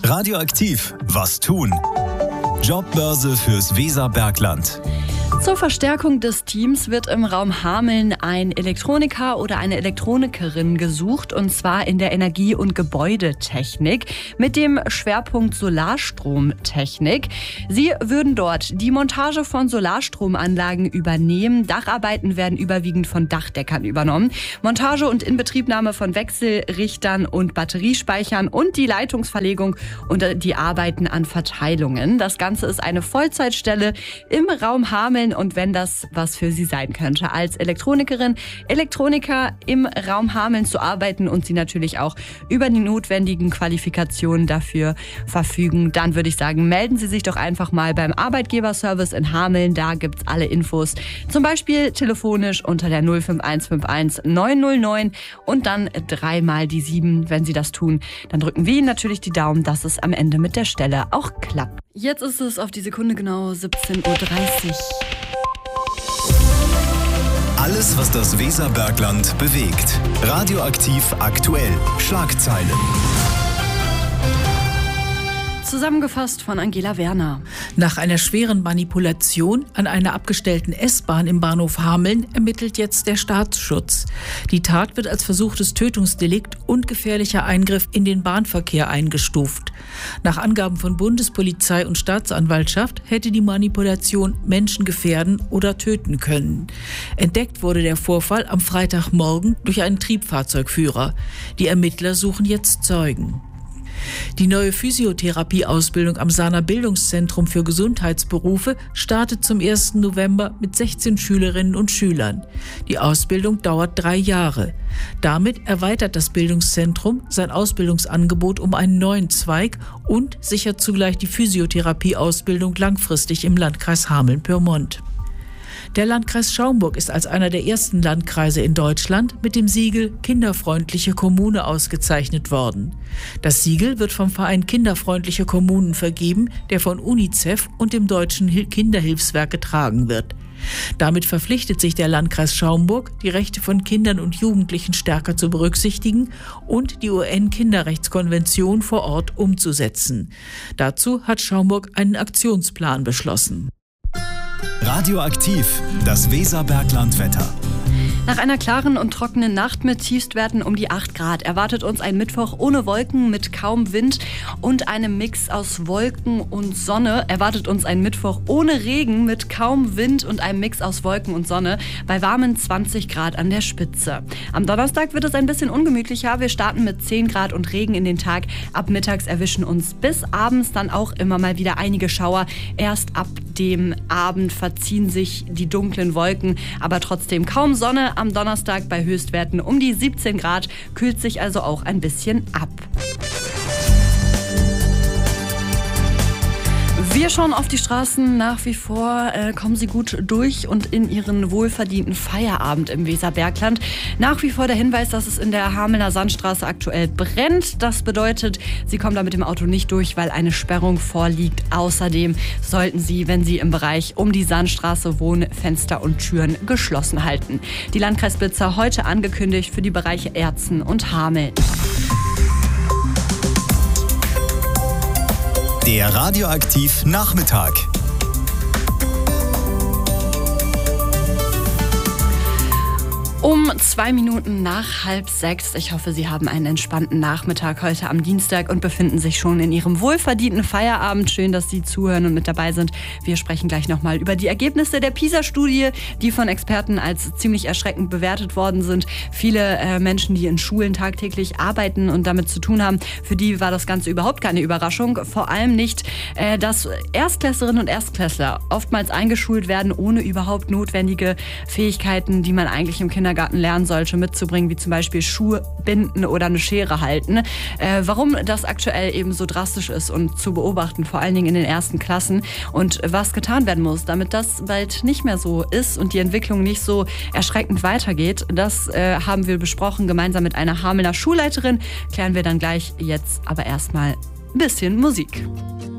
Radioaktiv. Was tun? Jobbörse fürs Weserbergland. Zur Verstärkung des Teams wird im Raum Hameln ein Elektroniker oder eine Elektronikerin gesucht, und zwar in der Energie- und Gebäudetechnik mit dem Schwerpunkt Solarstromtechnik. Sie würden dort die Montage von Solarstromanlagen übernehmen. Dacharbeiten werden überwiegend von Dachdeckern übernommen. Montage und Inbetriebnahme von Wechselrichtern und Batteriespeichern und die Leitungsverlegung und die Arbeiten an Verteilungen. Das Ganze ist eine Vollzeitstelle im Raum Hameln. Und wenn das was für Sie sein könnte, als Elektronikerin, Elektroniker im Raum Hameln zu arbeiten und Sie natürlich auch über die notwendigen Qualifikationen dafür verfügen, dann würde ich sagen, melden Sie sich doch einfach mal beim Arbeitgeberservice in Hameln. Da gibt's alle Infos. Zum Beispiel telefonisch unter der 05151 909 und dann 3 mal die 7. Wenn Sie das tun, dann drücken wir Ihnen natürlich die Daumen, dass es am Ende mit der Stelle auch klappt. Jetzt ist es auf die Sekunde genau 17:30 Uhr. Alles, was das Weserbergland bewegt. Radioaktiv aktuell. Schlagzeilen. Zusammengefasst von Angela Werner. Nach einer schweren Manipulation an einer abgestellten S-Bahn im Bahnhof Hameln ermittelt jetzt der Staatsschutz. Die Tat wird als versuchtes Tötungsdelikt und gefährlicher Eingriff in den Bahnverkehr eingestuft. Nach Angaben von Bundespolizei und Staatsanwaltschaft hätte die Manipulation Menschen gefährden oder töten können. Entdeckt wurde der Vorfall am Freitagmorgen durch einen Triebfahrzeugführer. Die Ermittler suchen jetzt Zeugen. Die neue Physiotherapie-Ausbildung am Sahner Bildungszentrum für Gesundheitsberufe startet zum 1. November mit 16 Schülerinnen und Schülern. Die Ausbildung dauert 3 Jahre. Damit erweitert das Bildungszentrum sein Ausbildungsangebot um einen neuen Zweig und sichert zugleich die Physiotherapie-Ausbildung langfristig im Landkreis Hameln-Pyrmont. Der Landkreis Schaumburg ist als einer der ersten Landkreise in Deutschland mit dem Siegel Kinderfreundliche Kommune ausgezeichnet worden. Das Siegel wird vom Verein Kinderfreundliche Kommunen vergeben, der von UNICEF und dem Deutschen Kinderhilfswerk getragen wird. Damit verpflichtet sich der Landkreis Schaumburg, die Rechte von Kindern und Jugendlichen stärker zu berücksichtigen und die UN-Kinderrechtskonvention vor Ort umzusetzen. Dazu hat Schaumburg einen Aktionsplan beschlossen. Radioaktiv. Das Weserberglandwetter. Nach einer klaren und trockenen Nacht mit Tiefstwerten um die 8 Grad erwartet uns ein Mittwoch ohne Wolken mit kaum Wind und einem Mix aus Wolken und Sonne. Erwartet uns ein Mittwoch ohne Regen mit kaum Wind und einem Mix aus Wolken und Sonne bei warmen 20 Grad an der Spitze. Am Donnerstag wird es ein bisschen ungemütlicher. Wir starten mit 10 Grad und Regen in den Tag. Ab mittags erwischen uns bis abends dann auch immer mal wieder einige Schauer. Erst ab dem Abend verziehen sich die dunklen Wolken, aber trotzdem kaum Sonne. Am Donnerstag bei Höchstwerten um die 17 Grad, kühlt sich also auch ein bisschen ab. Wir schauen auf die Straßen nach wie vor, kommen Sie gut durch und in Ihren wohlverdienten Feierabend im Weserbergland. Nach wie vor der Hinweis, dass es in der Hamelner Sandstraße aktuell brennt. Das bedeutet, Sie kommen da mit dem Auto nicht durch, weil eine Sperrung vorliegt. Außerdem sollten Sie, wenn Sie im Bereich um die Sandstraße wohnen, Fenster und Türen geschlossen halten. Die Landkreisblitzer heute angekündigt für die Bereiche Erzen und Hameln. Der Radioaktiv Nachmittag. Um 2 Minuten nach 5:30. Ich hoffe, Sie haben einen entspannten Nachmittag heute am Dienstag und befinden sich schon in Ihrem wohlverdienten Feierabend. Schön, dass Sie zuhören und mit dabei sind. Wir sprechen gleich nochmal über die Ergebnisse der PISA-Studie, die von Experten als ziemlich erschreckend bewertet worden sind. Viele Menschen, die in Schulen tagtäglich arbeiten und damit zu tun haben, für die war das Ganze überhaupt keine Überraschung. Vor allem nicht, dass Erstklässlerinnen und Erstklässler oftmals eingeschult werden, ohne überhaupt notwendige Fähigkeiten, die man eigentlich im Kindergarten lernen sollte, mitzubringen, wie zum Beispiel Schuhe binden oder eine Schere halten. Warum das aktuell eben so drastisch ist und zu beobachten, vor allen Dingen in den ersten Klassen, und was getan werden muss, damit das bald nicht mehr so ist und die Entwicklung nicht so erschreckend weitergeht, das haben wir besprochen, gemeinsam mit einer Hamelner Schulleiterin. Klären wir dann gleich. Jetzt aber erstmal ein bisschen Musik.